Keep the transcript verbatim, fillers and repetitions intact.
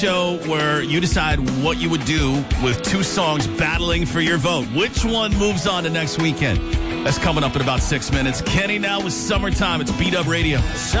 show where you decide what you would do with two songs battling for your vote. Which one moves on to next weekend? That's coming up in about six minutes. Kenny now with Summertime. It's Beat Up Radio.